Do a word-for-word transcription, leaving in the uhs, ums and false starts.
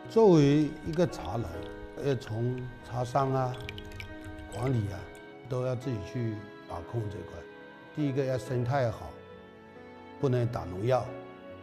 作为一个茶楼，要从茶商啊、管理啊，都要自己去把控这块。第一个要生态好，不能打农药，